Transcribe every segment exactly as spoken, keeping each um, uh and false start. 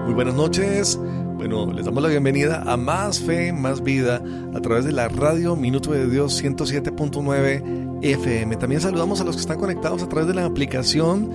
Muy buenas noches. Bueno, les damos la bienvenida a Más Fe, Más Vida a través de la radio Minuto de Dios ciento siete punto nueve F M. También saludamos a los que están conectados a través de la aplicación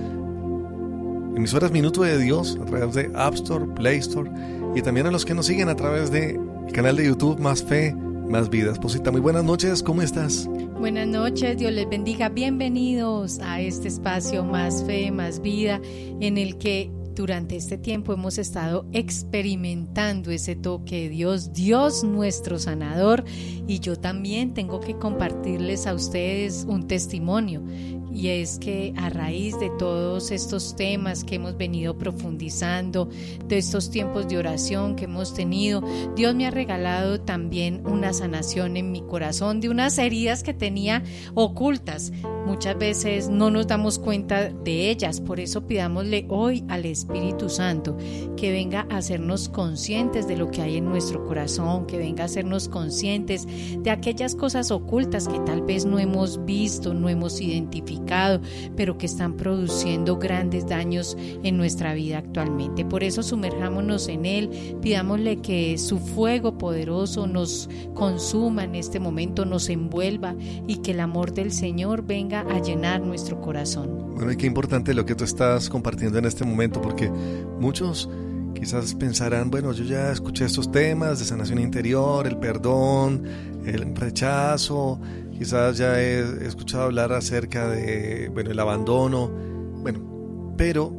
Emisoras Minuto de Dios, a través de App Store, Play Store, y también a los que nos siguen a través del canal de YouTube Más Fe, Más Vida. Esposita, muy buenas noches, ¿cómo estás? Buenas noches, Dios les bendiga. Bienvenidos a este espacio Más Fe, Más Vida, en el que durante este tiempo hemos estado experimentando ese toque de Dios, Dios nuestro sanador, y yo también tengo que compartirles a ustedes un testimonio, y es que a raíz de todos estos temas que hemos venido profundizando, de estos tiempos de oración que hemos tenido, Dios me ha regalado también una sanación en mi corazón de unas heridas que tenía ocultas. Muchas veces no nos damos cuenta de ellas, por eso pidámosle hoy al Espíritu Santo que venga a hacernos conscientes de lo que hay en nuestro corazón, que venga a hacernos conscientes de aquellas cosas ocultas que tal vez no hemos visto, no hemos identificado, pero que están produciendo grandes daños en nuestra vida actualmente. Por eso sumerjámonos en Él, pidámosle que su fuego poderoso nos consuma en este momento, nos envuelva, y que el amor del Señor venga a llenar nuestro corazón. Bueno, y qué importante lo que tú estás compartiendo en este momento, porque muchos quizás pensarán, bueno, yo ya escuché estos temas de sanación interior, el perdón, el rechazo, quizás ya he escuchado hablar acerca de, bueno, el abandono, bueno, pero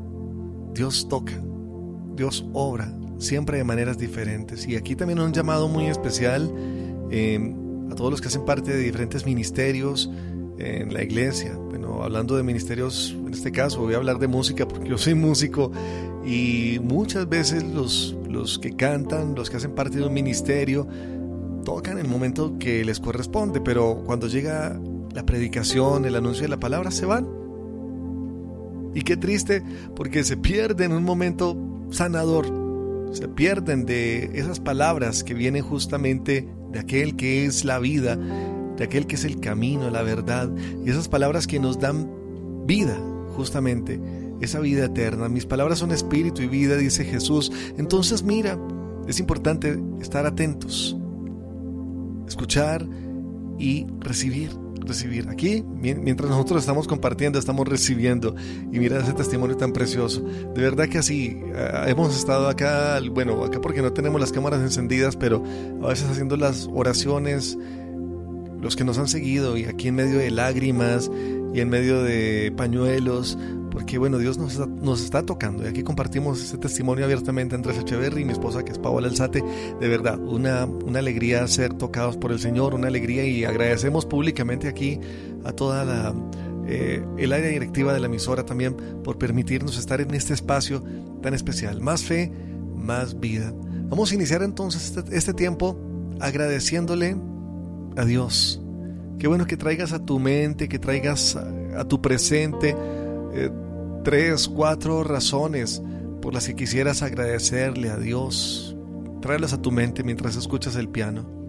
Dios toca, Dios obra, siempre de maneras diferentes. Y aquí también un llamado muy especial eh, a todos los que hacen parte de diferentes ministerios en la iglesia. Bueno, hablando de ministerios, en este caso voy a hablar de música porque yo soy músico, y muchas veces los, los que cantan, los que hacen parte de un ministerio, tocan en el momento que les corresponde, pero cuando llega la predicación, el anuncio de la palabra, se van. Y qué triste, porque se pierden un momento sanador, se pierden de esas palabras que vienen justamente de aquel que es la vida, de aquel que es el camino, la verdad, y esas palabras que nos dan vida, justamente, esa vida eterna. Mis palabras son espíritu y vida, dice Jesús. Entonces mira, es importante estar atentos, escuchar y recibir, recibir. Aquí, mientras nosotros estamos compartiendo, estamos recibiendo, y mira ese testimonio tan precioso. De verdad que así, uh, hemos estado acá, bueno, acá porque no tenemos las cámaras encendidas, pero a veces haciendo las oraciones, los que nos han seguido, y aquí en medio de lágrimas y en medio de pañuelos, porque bueno, Dios nos está, nos está tocando, y aquí compartimos este testimonio abiertamente. Andrés Echeverry y mi esposa, que es Paola Alzate. De verdad, una, una alegría ser tocados por el Señor, una alegría, y agradecemos públicamente aquí a toda la eh, el área directiva de la emisora también por permitirnos estar en este espacio tan especial. Más fe, más vida. Vamos a iniciar entonces este, este tiempo agradeciéndole a Dios. Qué bueno que traigas a tu mente, que traigas a, a tu presente eh, tres, cuatro razones por las que quisieras agradecerle a Dios. Tráelas a tu mente mientras escuchas el piano.